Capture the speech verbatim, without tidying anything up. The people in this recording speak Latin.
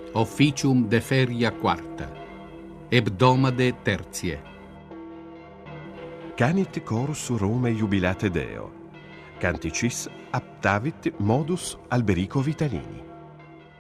Officium de feria quarta, hebdomade tertie. Canit corus Rome jubilate Deo, canticis aptavit modus Alberico Vitalini.